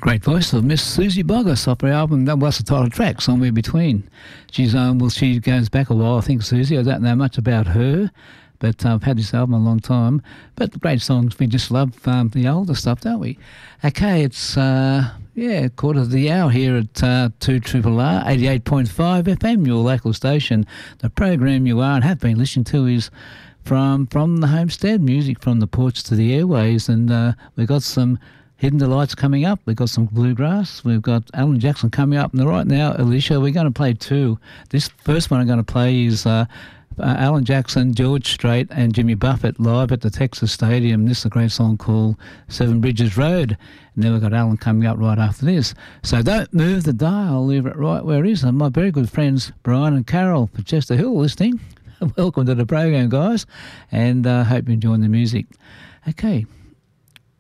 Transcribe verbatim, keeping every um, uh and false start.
Great voice of Miss Susie Boggess off her album. That was the title track, Somewhere Between. She's um, well, she goes back a while, I think, Susie. I don't know much about her, but uh, I've had this album a long time. But the great songs, we just love um, the older stuff, don't we? Okay, it's uh, yeah, quarter to the hour here at uh, two Triple R, eighty-eight point five F M, your local station. The program you are and have been listening to is from from the homestead, music from the porch to the airways, and uh, we've got some Hidden Delights coming up. We've got some bluegrass. We've got Alan Jackson coming up. And right now, Alicia, we're going to play two. This first one I'm going to play is uh, uh, Alan Jackson, George Strait and Jimmy Buffett live at the Texas Stadium. This is a great song called Seven Bridges Road. And then we've got Alan coming up right after this. So don't move the dial. I'll leave it right where it is. And my very good friends, Brian and Carol for Chester Hill, listening. Welcome to the program, guys. And I uh, hope you're enjoying the music. Okay.